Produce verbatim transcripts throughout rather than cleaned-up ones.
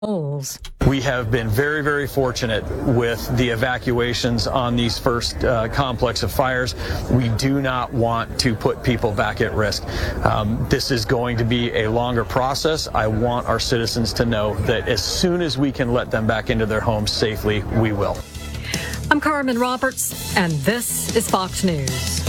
Holes. We have been very, very fortunate with the evacuations on these first uh, complex of fires. We do not want to put people back at risk. Um, this is going to be a longer process. I want our citizens to know that as soon as we can let them back into their homes safely, we will. I'm Carmen Roberts, and this is Fox News.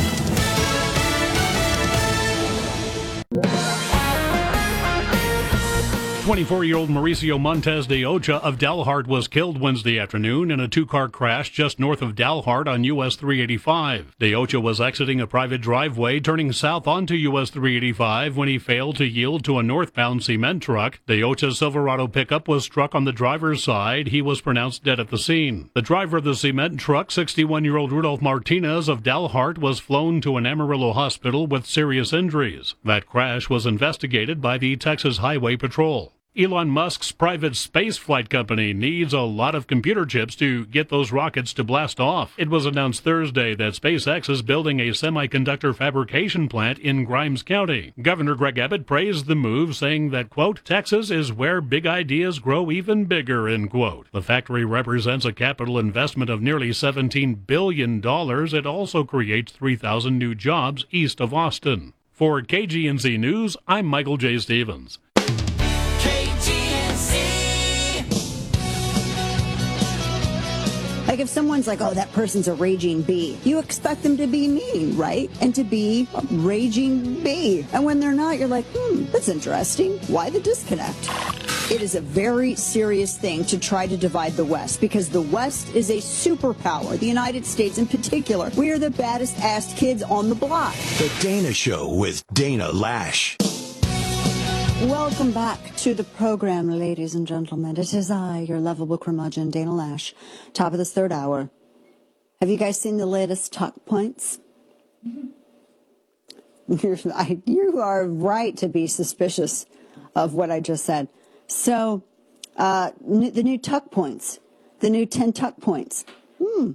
twenty-four-year-old Mauricio Montes de Ocha of Dalhart was killed Wednesday afternoon in a two-car crash just north of Dalhart on U S three eighty-five. De Ocha was exiting a private driveway turning south onto U S three eighty-five when he failed to yield to a northbound cement truck. De Ocha's Silverado pickup was struck on the driver's side. He was pronounced dead at the scene. The driver of the cement truck, sixty-one-year-old Rudolph Martinez of Dalhart, was flown to an Amarillo hospital with serious injuries. That crash was investigated by the Texas Highway Patrol. Elon Musk's private space flight company needs a lot of computer chips to get those rockets to blast off. It was announced Thursday that SpaceX is building a semiconductor fabrication plant in Grimes County. Governor Greg Abbott praised the move, saying that, quote, Texas is where big ideas grow even bigger, end quote. The factory represents a capital investment of nearly seventeen billion dollars. It also creates three thousand new jobs east of Austin. For K G N Z News, I'm Michael J. Stevens. Like if someone's like, oh, that person's a raging bee, you expect them to be mean, right? And to be a raging bee. And when they're not, you're like, hmm, that's interesting. Why the disconnect? It is a very serious thing to try to divide the West because the West is a superpower, the United States in particular. We are the baddest ass kids on the block. The Dana Show with Dana Lash. Welcome back to the program, ladies and gentlemen. It is I, your lovable curmudgeon, Dana Lash, top of this third hour. Have you guys seen the latest talk points? You're, I, you are right to be suspicious of what I just said. So, uh, n- the new tuck points, the new ten tuck points. Hmm.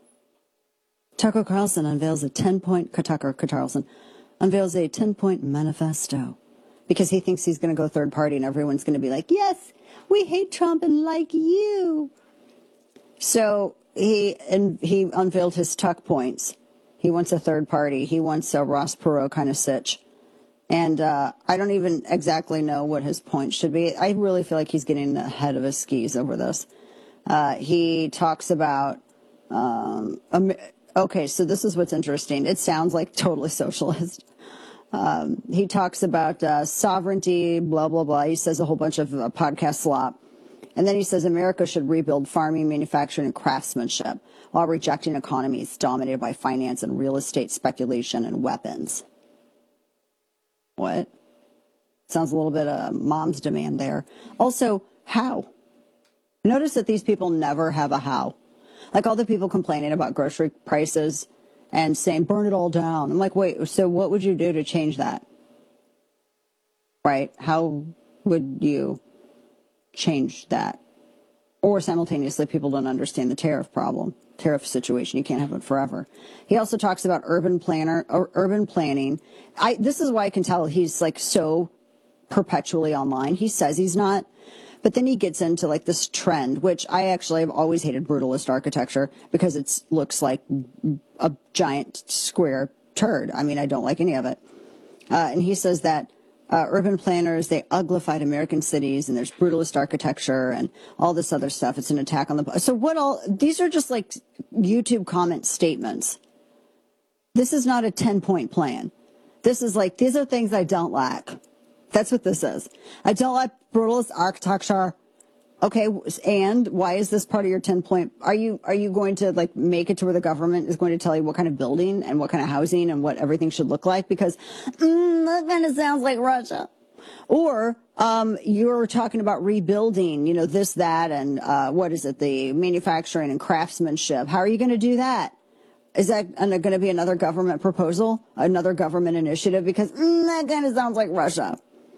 Tucker Carlson unveils a ten-point, Tucker Carlson unveils a ten-point manifesto. Because he thinks he's going to go third party and everyone's going to be like, yes, we hate Trump and like you. So he and he unveiled his tuck points. He wants a third party. He wants a Ross Perot kind of sitch. And uh, I don't even exactly know what his point should be. I really feel like he's getting ahead of his skis over this. Uh, he talks about, um, um, okay, so this is what's interesting. It sounds like totally socialist. Um, he talks about uh, sovereignty, blah, blah, blah. He says a whole bunch of uh, podcast slop. And then he says America should rebuild farming, manufacturing, and craftsmanship while rejecting economies dominated by finance and real estate speculation and weapons. What? Sounds a little bit of mom's demand there. Also, how? Notice that these people never have a how. Like all the people complaining about grocery prices and saying, burn it all down. I'm like, wait, so what would you do to change that? Right? How would you change that? Or simultaneously, people don't understand the tariff problem, tariff situation. You can't have it forever. He also talks about urban planner or urban planning. I, this is why I can tell he's like so perpetually online. He says he's not. But then he gets into like this trend, which I actually have always hated brutalist architecture because it looks like a giant square turd. I mean, I don't like any of it. Uh, and he says that uh, urban planners, they uglified American cities and there's brutalist architecture and all this other stuff. It's an attack on the... So what all... These are just like YouTube comment statements. This is not a ten-point plan. This is like, these are things I don't like. That's what this is. I don't like brutalist architecture. Okay, and why is this part of your ten point? Are you are you going to like make it to where the government is going to tell you what kind of building and what kind of housing and what everything should look like? Because mm, that kind of sounds like Russia. Or um, you're talking about rebuilding, you know, this, that, and uh, what is it, the manufacturing and craftsmanship. How are you going to do that? Is that going to be another government proposal, another government initiative? Because mm, that kind of sounds like Russia.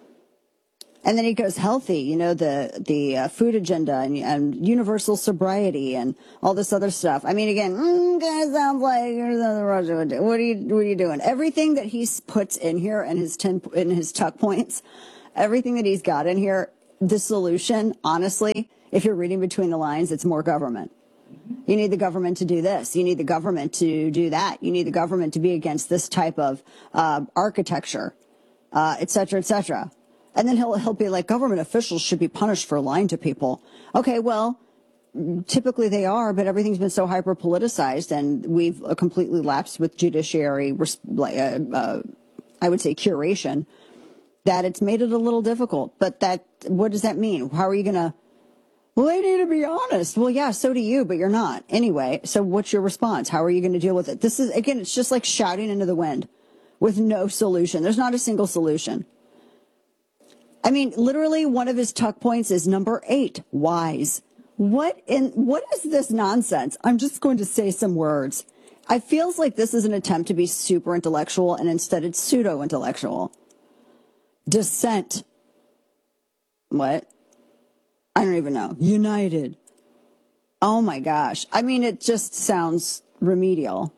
And then he goes healthy, you know, the the uh, food agenda and, and universal sobriety and all this other stuff. I mean, again, mm, kind of sounds like here's another Russia would do. What are you what are you doing? Everything that he puts in here and his ten in his tuck points, everything that he's got in here the solution, honestly, if you're reading between the lines, it's more government. You need the government to do this. You need the government to do that. You need the government to be against this type of uh, architecture, uh, et cetera, et cetera. And then he'll he'll be like, government officials should be punished for lying to people. Okay, well, typically they are, but everything's been so hyper politicized, and we've uh, completely lapsed with judiciary, uh, uh, I would say, curation, that it's made it a little difficult. But that, what does that mean? How are you going to? Well, they need to be honest. Well, yeah, so do you, but you're not. Anyway, so what's your response? How are you going to deal with it? This is, again, it's just like shouting into the wind with no solution. There's not a single solution. I mean, literally one of his tuck points is number eight, wise. What in, what is this nonsense? I'm just going to say some words. I feels like this is an attempt to be super intellectual, and instead it's pseudo intellectual. Dissent. What? I don't even know. United. Oh my gosh. I mean, it just sounds remedial.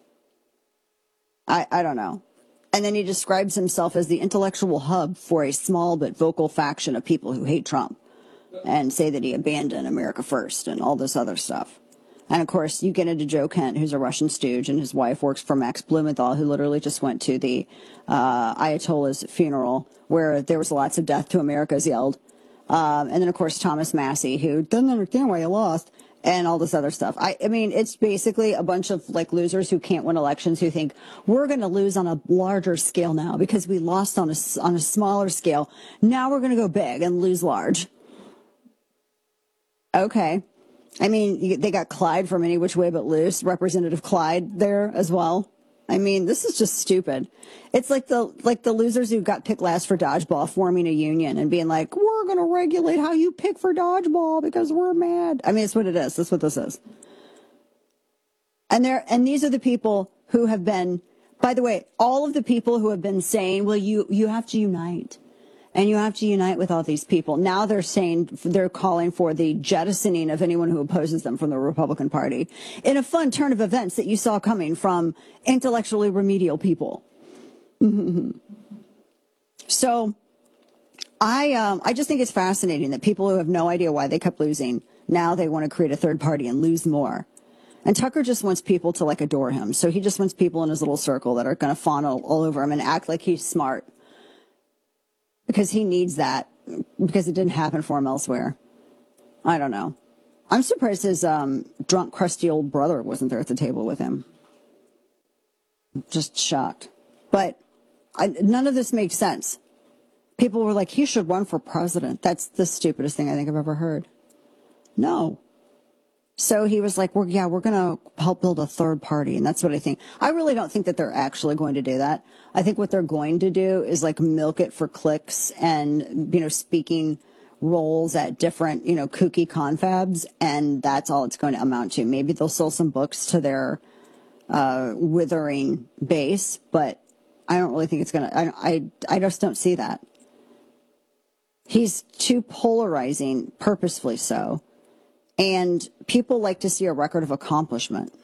I, I don't know. And then he describes himself as the intellectual hub for a small but vocal faction of people who hate Trump and say that he abandoned America first and all this other stuff. And of course, you get into Joe Kent, who's a Russian stooge, and his wife works for Max Blumenthal, who literally just went to the uh, Ayatollah's funeral where there was lots of death to America's yelled. Um, and then, of course, Thomas Massey, who doesn't understand why you lost, and all this other stuff. I, I mean, it's basically a bunch of like losers who can't win elections, who think we're going to lose on a larger scale now because we lost on a, on a smaller scale. Now we're going to go big and lose large. Okay. I mean, they got Clyde from Any Which Way But Loose, Representative Clyde there as well. I mean, this is just stupid. It's like the like the losers who got picked last for dodgeball forming a union and being like, we're going to regulate how you pick for dodgeball because we're mad. I mean, it's what it is. That's what this is. And there, and these are the people who have been, by the way, all of the people who have been saying, well, you, you have to unite. And you have to unite with all these people. Now they're saying, they're calling for the jettisoning of anyone who opposes them from the Republican Party in a fun turn of events that you saw coming from intellectually remedial people. So I, um, I just think it's fascinating that people who have no idea why they kept losing, now they want to create a third party and lose more. And Tucker just wants people to like adore him. So he just wants people in his little circle that are going to fawn all, all over him and act like he's smart. Because he needs that, because it didn't happen for him elsewhere. I don't know. I'm surprised his um, drunk, crusty old brother wasn't there at the table with him. Just shocked. But I, none of this makes sense. People were like, he should run for president. That's the stupidest thing I think I've ever heard. No. So he was like, well, yeah, we're going to help build a third party. And that's what I think. I really don't think that they're actually going to do that. I think what they're going to do is like milk it for clicks and, you know, speaking roles at different, you know, kooky confabs. And that's all it's going to amount to. Maybe they'll sell some books to their uh, withering base, but I don't really think it's going to, I, I, I just don't see that. He's too polarizing, purposefully so. And people like to see a record of accomplishment.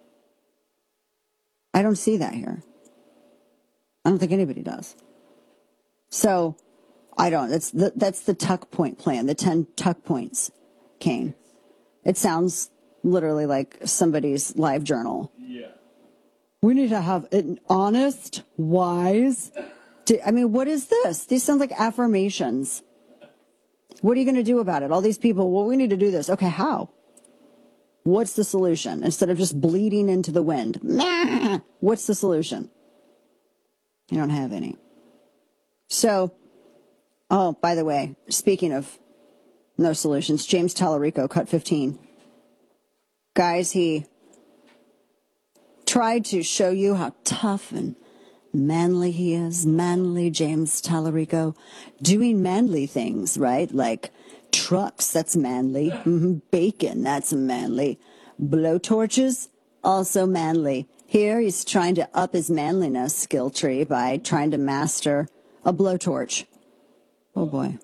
I don't see that here. I don't think anybody does. So, I don't. That's the, that's the tuck point plan, the ten tuck points, Kane. It sounds literally like somebody's live journal. Yeah. We need to have an honest, wise... I mean, what is this? These sound like affirmations. What are you going to do about it? All these people, well, we need to do this. Okay, how? What's the solution? Instead of just bleeding into the wind. Nah, what's the solution? You don't have any. So, oh, by the way, speaking of no solutions, James Tallarico, cut fifteen. Guys, he tried to show you how tough and manly he is, manly James Tallarico, doing manly things, right? Like trucks, that's manly. Mm-hmm. Bacon, that's manly. Blowtorches, also manly. Here he's trying to up his manliness skill tree by trying to master a blowtorch. Oh boy.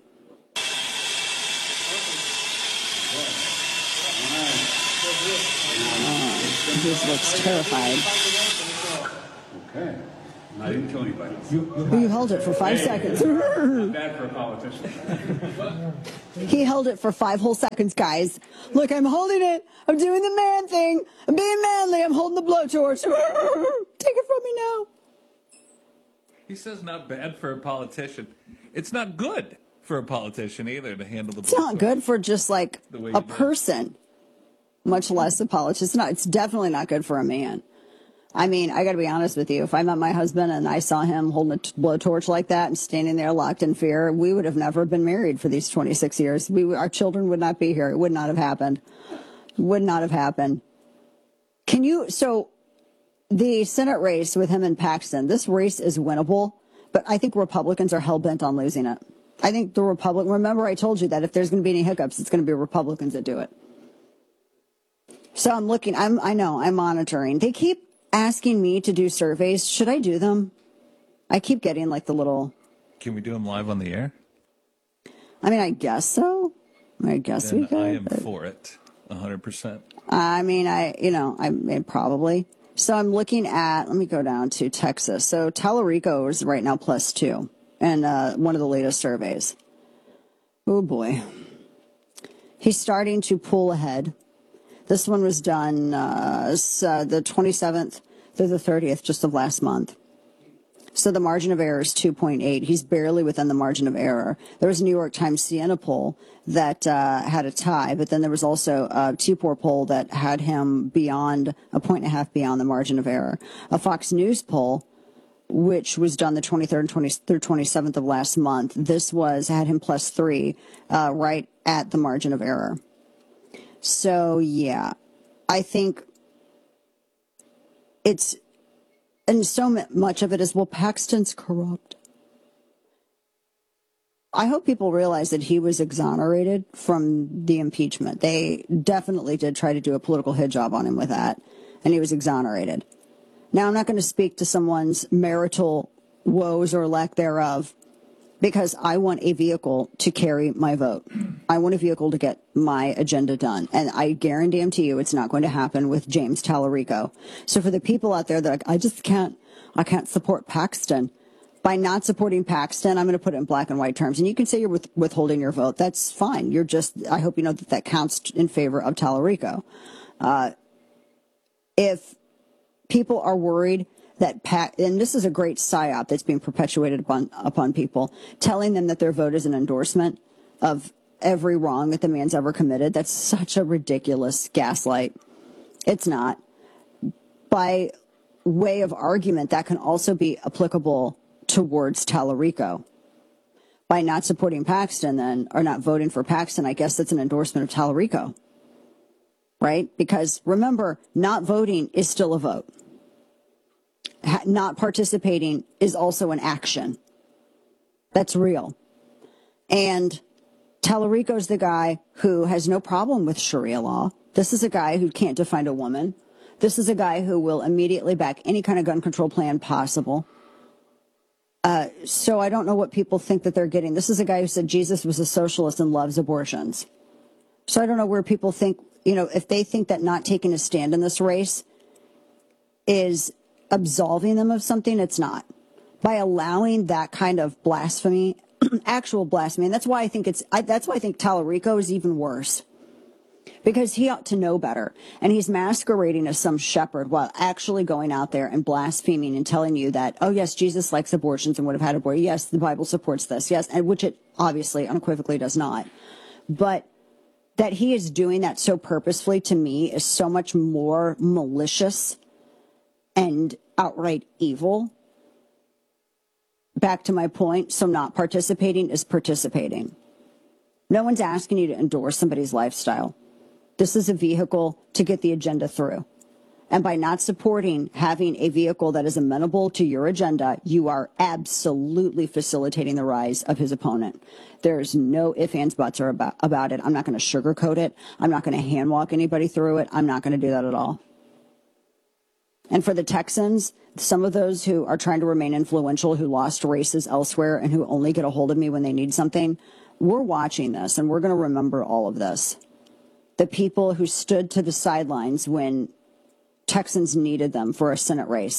Oh, he looks terrified. Okay. I didn't kill anybody. You held it for five seconds. Not bad for a politician. He held it for five whole seconds, guys. Look, I'm holding it. I'm doing the man thing. I'm being manly. I'm holding the blowtorch. Take it from me now. He says not bad for a politician. It's not good for a politician either to handle the It's not good for just like a person, much less a politician. It's not. It's definitely not good for a man. I mean, I got to be honest with you. If I met my husband and I saw him holding a t- blowtorch like that and standing there locked in fear, we would have never been married for these twenty-six years. We, our children would not be here. It would not have happened. Would not have happened. Can you, so the Senate race with him and Paxton, this race is winnable, but I think Republicans are hell-bent on losing it. I think the Republican, remember I told you that if there's going to be any hiccups, it's going to be Republicans that do it. So I'm looking, I'm, I know, I'm monitoring. They keep asking me to do surveys. Should I do them? I keep getting like the little... Can we do them live on the air? I mean, I guess so. I guess then we could. I am for it, one hundred percent. I mean, I, you know, I mean, probably. So I'm looking at, let me go down to Texas. So Tallarico is right now plus two in uh, one of the latest surveys. Oh boy. He's starting to pull ahead. This one was done uh, uh, the twenty-seventh through the thirtieth, just of last month. So the margin of error is two point eight. He's barely within the margin of error. There was a New York Times Siena poll that uh, had a tie, but then there was also a T four poll that had him beyond, a point and a half beyond the margin of error. A Fox News poll, which was done the twenty-third and twenty through twenty-seventh of last month, this was, had him plus three, uh, right at the margin of error. So, yeah, I think it's, and so much of it is, well, Paxton's corrupt. I hope people realize that he was exonerated from the impeachment. They definitely did try to do a political hit job on him with that, and he was exonerated. Now, I'm not going to speak to someone's marital woes or lack thereof, because I want a vehicle to carry my vote. I want a vehicle to get my agenda done. And I guarantee to you it's not going to happen with James Tallarico. So for the people out there that are like, I just can't, I can't support Paxton. By not supporting Paxton, I'm going to put it in black and white terms. And you can say you're with, withholding your vote. That's fine. You're just, I hope you know that that counts in favor of Tallarico. Uh, if people are worried that Pat, and this is a great psyop that's being perpetuated upon upon people, telling them that their vote is an endorsement of every wrong that the man's ever committed. That's such a ridiculous gaslight. It's not. By way of argument, that can also be applicable towards Tallarico. By not supporting Paxton, then, or not voting for Paxton, I guess that's an endorsement of Tallarico, right? Because remember, not voting is still a vote. Not participating is also an action. That's real. And Tallarico's the guy who has no problem with Sharia law. This is a guy who can't define a woman. This is a guy who will immediately back any kind of gun control plan possible. Uh, so I don't know what people think that they're getting. This is a guy who said Jesus was a socialist and loves abortions. So I don't know where people think, you know, if they think that not taking a stand in this race is absolving them of something, it's not. By allowing that kind of blasphemy, actual blasphemy, and that's why I think it's, I, that's why I think Tallarico is even worse. Because he ought to know better. And he's masquerading as some shepherd while actually going out there and blaspheming and telling you that, oh, yes, Jesus likes abortions and would have had abortion. Yes, the Bible supports this. Yes, and which it obviously unequivocally does not. But that he is doing that so purposefully, to me, is so much more malicious and outright evil. Back to my point, so not participating is participating. No one's asking you to endorse somebody's lifestyle. This is a vehicle to get the agenda through. And by not supporting having a vehicle that is amenable to your agenda, you are absolutely facilitating the rise of his opponent. There's no ifs, ands, buts or about, about it. I'm not going to sugarcoat it. I'm not going to hand walk anybody through it. I'm not going to do that at all. And for the Texans, some of those who are trying to remain influential, who lost races elsewhere and who only get a hold of me when they need something, we're watching this and we're going to remember all of this. The people who stood to the sidelines when Texans needed them for a Senate race.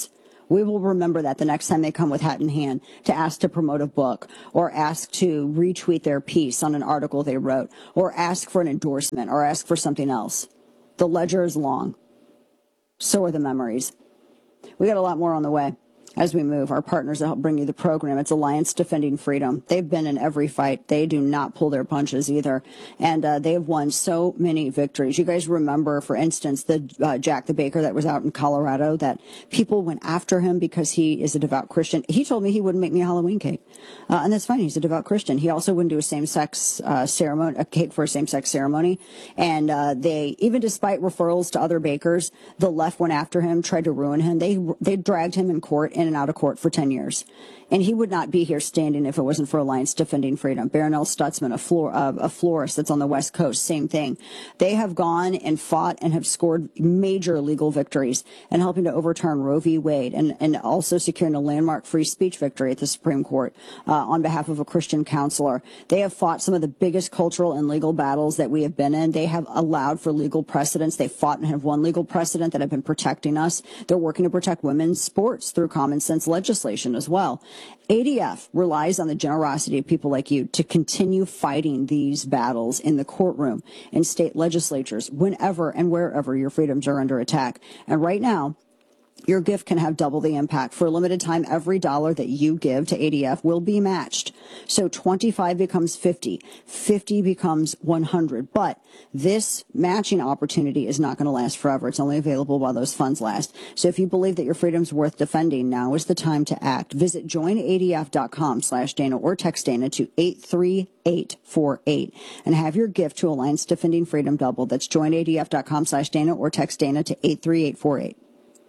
We will remember that the next time they come with hat in hand to ask to promote a book or ask to retweet their piece on an article they wrote or ask for an endorsement or ask for something else. The ledger is long. So are the memories. We got a lot more on the way. As we move, our partners that help bring you the program, it's Alliance Defending Freedom. They've been in every fight. They do not pull their punches either. And uh, they have won so many victories. You guys remember, for instance, the uh, Jack the Baker that was out in Colorado, that people went after him because he is a devout Christian. He told me he wouldn't make me a Halloween cake. Uh, and that's fine. He's a devout Christian. He also wouldn't do a same-sex uh, ceremony, a cake for a same-sex ceremony. And uh, they, even despite referrals to other bakers, the left went after him, tried to ruin him. They, they dragged him in court, in and out of court for ten years. And he would not be here standing if it wasn't for Alliance Defending Freedom. Baronel Stutzman, a, floor, uh, a florist that's on the West Coast, same thing. They have gone and fought and have scored major legal victories and helping to overturn Roe v. Wade and, and also securing a landmark free speech victory at the Supreme Court uh, on behalf of a Christian counselor. They have fought some of the biggest cultural and legal battles that we have been in. They have allowed for legal precedents. They fought and have won legal precedent that have been protecting us. They're working to protect women's sports through common sense legislation as well. A D F relies on the generosity of people like you to continue fighting these battles in the courtroom, in state legislatures, whenever and wherever your freedoms are under attack. And right now, your gift can have double the impact. For a limited time, every dollar that you give to A D F will be matched. So twenty-five becomes fifty, fifty becomes one hundred. But this matching opportunity is not going to last forever. It's only available while those funds last. So if you believe that your freedom's worth defending, now is the time to act. Visit join A D F dot com slash Dana or text Dana to eight three eight four eight and have your gift to Alliance Defending Freedom double. That's join A D F dot com slash Dana or text Dana to eight three eight four eight.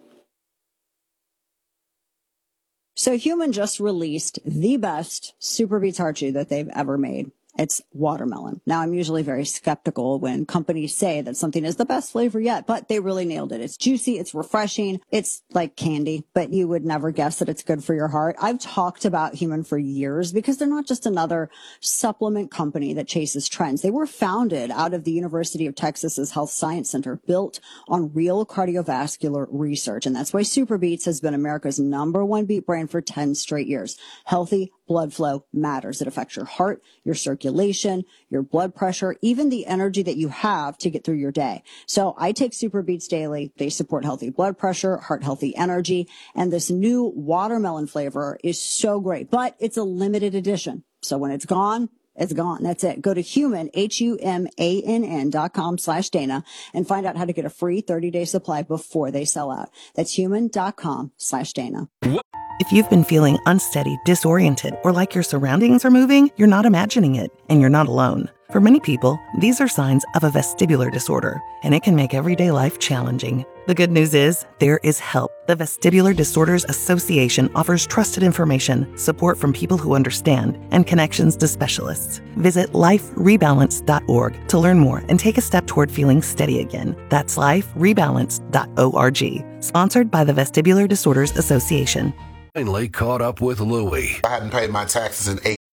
So Human just released the best Super Beets Heart Chew that they've ever made. It's watermelon. Now, I'm usually very skeptical when companies say that something is the best flavor yet, but they really nailed it. It's juicy. It's refreshing. It's like candy, but you would never guess that it's good for your heart. I've talked about Human for years because they're not just another supplement company that chases trends. They were founded out of the University of Texas's Health Science Center, built on real cardiovascular research. And that's why Super Beets has been America's number one beet brand for ten straight years. Healthy blood flow matters. It affects your heart, your circulation, your blood pressure, even the energy that you have to get through your day. So I take Super Beets daily. They support healthy blood pressure, heart healthy energy, and this new watermelon flavor is so great, but it's a limited edition. So when it's gone, it's gone. That's it. Go to human, H U M A N N dot com slash Dana and find out how to get a free thirty day supply before they sell out. That's human dot com slash Dana. If you've been feeling unsteady, disoriented, or like your surroundings are moving, you're not imagining it, and you're not alone. For many people, these are signs of a vestibular disorder, and it can make everyday life challenging. The good news is, there is help. The Vestibular Disorders Association offers trusted information, support from people who understand, and connections to specialists. Visit life rebalance dot org to learn more and take a step toward feeling steady again. That's life rebalance dot org. Sponsored by the Vestibular Disorders Association. Finally caught up with Louie. I hadn't paid my taxes in eight.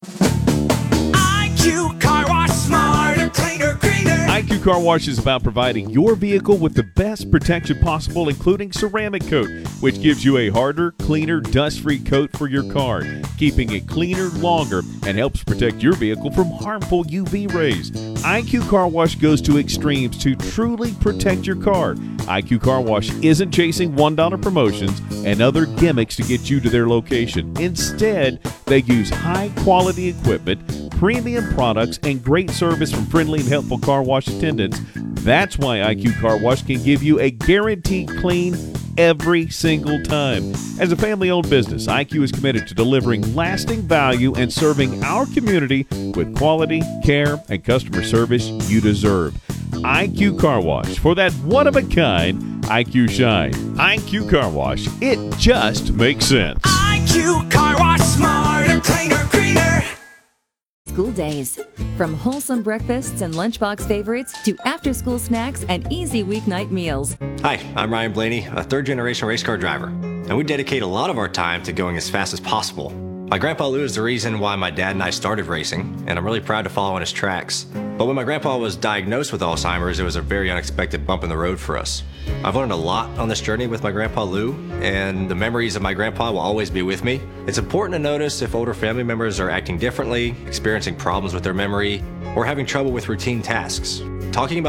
I Q Car Wash, smarter, cleaner, greener. I Q Car Wash is about providing your vehicle with the best protection possible, including ceramic coat, which gives you a harder, cleaner, dust-free coat for your car, keeping it cleaner longer and helps protect your vehicle from harmful U V rays. I Q Car Wash goes to extremes to truly protect your car. I Q Car Wash isn't chasing one dollar promotions and other gimmicks to get you to their location. Instead, they use high-quality equipment, premium products, and great service from friendly and helpful car wash attendants. That's why I Q Car Wash can give you a guaranteed clean every single time. As a family-owned business, I Q is committed to delivering lasting value and serving our community with quality, care, and customer service you deserve. I Q Car Wash, for that one-of-a-kind I Q shine. I Q Car Wash, it just makes sense. I Q Car Wash, smarter, cleaner, greener. School days. From wholesome breakfasts and lunchbox favorites to after-school snacks and easy weeknight meals. Hi, I'm Ryan Blaney, a third-generation race car driver, and we dedicate a lot of our time to going as fast as possible. My grandpa Lou is the reason why my dad and I started racing, and I'm really proud to follow in his tracks. But when my grandpa was diagnosed with Alzheimer's, it was a very unexpected bump in the road for us. I've learned a lot on this journey with my grandpa Lou, and the memories of my grandpa will always be with me. It's important to notice if older family members are acting differently, experiencing problems with their memory, or having trouble with routine tasks. Talking about